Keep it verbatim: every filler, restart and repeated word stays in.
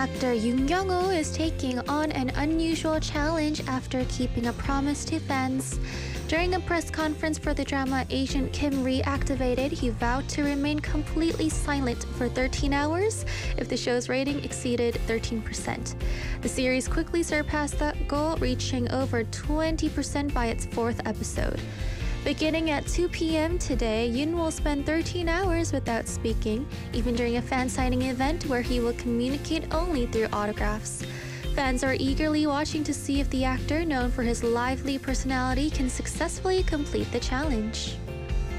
Actor Yoon Kyung-ho is taking on an unusual challenge after keeping a promise to fans. During a press conference for the drama Agent Kim Reactivated, he vowed to remain completely silent for thirteen hours if the show's rating exceeded thirteen percent. The series quickly surpassed that goal, reaching over twenty percent by its fourth episode. Beginning at two p.m. today, Yoon will spend thirteen hours without speaking, even during a fan signing event where he will communicate only through autographs. Fans are eagerly watching to see if the actor, known for his lively personality, can successfully complete the challenge.